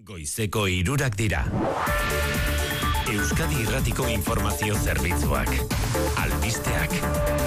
Goizeko 3 dira. Euskadi Irratiko Informazio Zerbitzuak. Albisteak.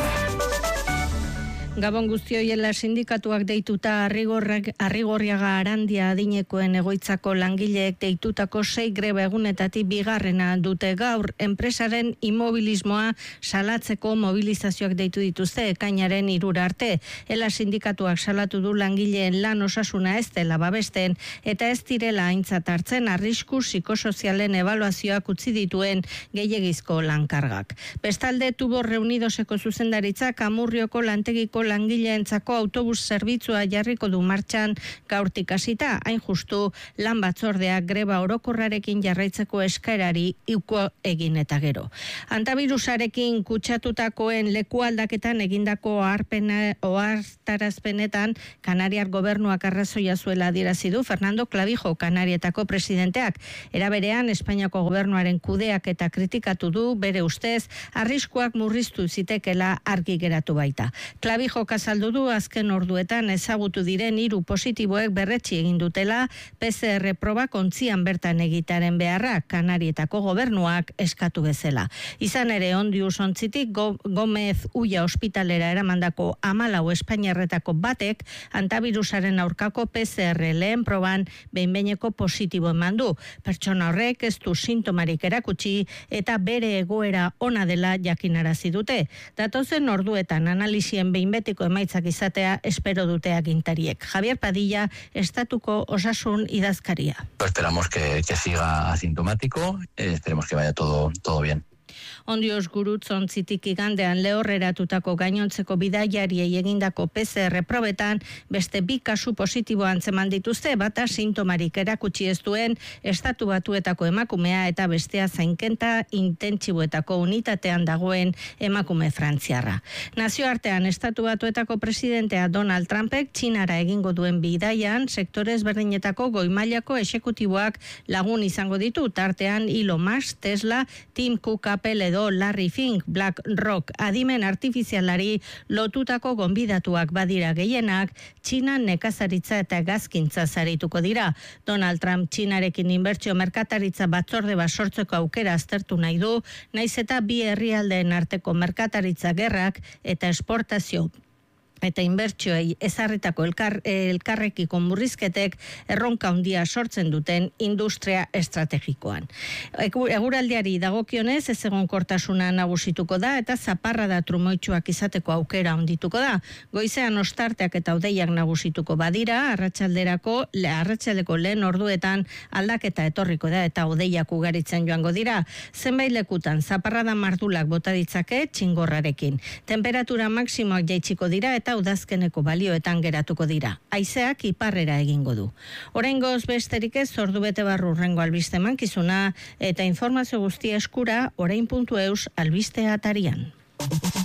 Gabon guztioiela sindikatuak deituta Arrigorriaga Arandia adinekoen egoitzako langileek deitutako 6 greba egunetatik bigarrena dute gaur. Enpresaren inmobilismoa salatzeko mobilizazioak deitu dituzte ekainaren 3 arte. Ela sindikatuak salatu du langileen lan osasuna ez dela babesten eta ez direla aintzat hartzen arrisku psikosozialen ebaluazioak utzi dituen gehiegizko lankargak. Bestalde Tubos Reunidoseko zuzendaritzak Amurrioko lantegiko langileentzako autobus zerbitzua jarriko du martxan gaurtik hasita, hain justu lan batzordeak greba orokorrarekin jarraitzeko eskaerari uko egin eta gero. Antabirusarekin kutsatutakoen lekualdaketan egindako ohartarazpenetan Kanariar gobernuak arrazoia zuela adierazi du Fernando Clavijo, Kanarietako presidenteak. Era berean Espainiako gobernuaren kudeak eta kritikatu du bere ustez arriskuak murriztu zitekela argi geratu baita. Clavijo azaldu du azken orduetan ezagutu diren 3 positiboek berretsi egin dutela PCR proba kontzian bertan egitaren beharra Kanarietako gobernuak eskatu bezala. Izan ere Ondius ontzitik Gomez Ulla ospitalera eramandako 14 espainiarretako batek antavirusaren aurkako PCR lehen proban behin-behineko positibo eman du. Pertsona horrek ez du sintomarik erakutsi eta bere egoera ona dela jakinarazi dute. Datozen orduetan analisien behin betiko emaitzak izatea espero dute agintariek. Javier Padilla, estatuko osasun idazkaria. Esperamos que siga asintomático, esperemos que vaya todo bien. Ondios gurutz ontzitik igandean lehorreratutako gainontzeko bidaiariei egindako PCR probetan beste 2 kasu positibo antzeman dituzte, bata sintomarik erakutsi ez duen Estatu Batuetako emakumea eta bestea zainketa intentsiboetako unitatean dagoen emakume frantziarra. Nazioartean Estatu Batuetako presidentea Donald Trumpek Txinara egingo duen bidaian sektore ezberdinetako goi-mailako exekutiboak lagun izango ditu, tartean Elon Musk, Tesla, Tim Cook, Apple edo Larry Fink, BlackRock adimen artifizialari lotutako gonbidatuak badira gehienak, Txinan nekazaritza eta gazkintza sarituko dira. Donald Trump Txinarekin inbertsio merkataritza batzorde bat sortzeko aukera aztertu nahi du, naiz eta bi herrialdeen arteko merkataritza gerrak eta esportazio eta inbertsioei ezarritako elkarrekiko murrizketek erronka handia sortzen duten industria estrategikoan. Eguraldiari dagokionez ezegonkortasuna nagusituko da eta zaparrada trumoitsuak izateko aukera handituko da. Goizean ostarteak eta hodeiak nagusituko badira, arratsaldeko lehen orduetan aldaketa etorriko da eta hodeiak ugaritzen joango dira. Zenbait lekutan zaparrada mardulak bota ditzake txingorrarekin. Temperatura maksimoak jaitsiko dira eta udazkeneko balioetan geratuko dira. Haizeak iparrera egingo du. Oraingoz besterik ez, ordu bete barru hurrengo albiste mankizuna eta informazio guztia eskura orain.eus albistea atarian.